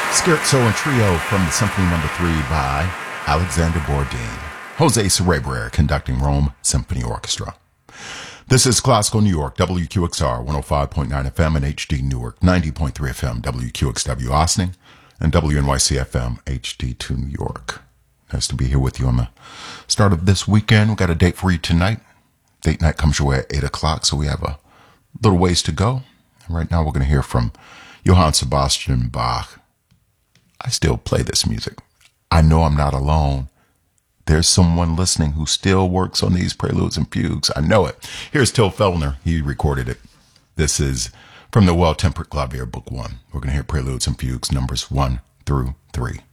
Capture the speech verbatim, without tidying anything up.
Scherzo and Trio from the Symphony Number Three by Alexander Bourdin. Jose Cerebre conducting Rome Symphony Orchestra. This is Classical New York, W Q X R, one oh five point nine F M and H D Newark, ninety point three F M, W Q X W Austin, and W N Y C F M, H D two New York. Nice to be here with you on the start of this weekend. We got a date for you tonight. Date night comes your way at eight o'clock, so we have a little ways to go. And right now we're going to hear from Johann Sebastian Bach. I still play this music. I know I'm not alone. There's someone listening who still works on these preludes and fugues. I know it. Here's Till Fellner. He recorded it. This is from the Well-Tempered Clavier, Book One. We're going to hear preludes and fugues numbers one through three.